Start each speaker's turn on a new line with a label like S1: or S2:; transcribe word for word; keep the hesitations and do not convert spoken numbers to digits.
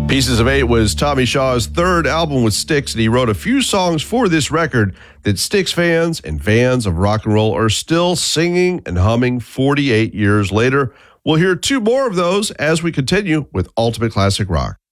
S1: Pieces of Eight was Tommy Shaw's third album with Styx, and he wrote a few songs for this record that Styx fans and fans of rock and roll are still singing and humming forty-eight years later. We'll hear two more of those as we continue with Ultimate Classic Rock.